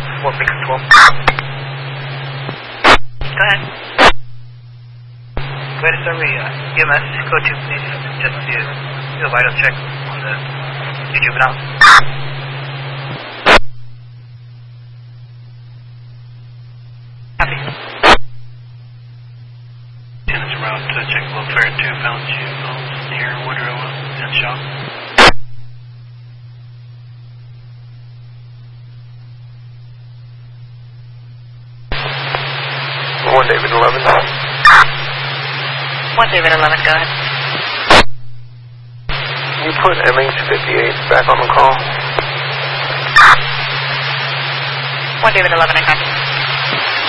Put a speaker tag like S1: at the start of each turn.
S1: 4 big control.
S2: Go ahead.
S1: Go ahead and survey EMS. Go to please just do a vital check on the juvenile. Copy.
S3: Lieutenant's route to check welfare 2 found juveniles near Woodrow and Shaw.
S4: 1 David 11.
S2: 1 David 11, go ahead.
S4: Can you put MH58 back on the call?
S2: 1 David 11, I copy.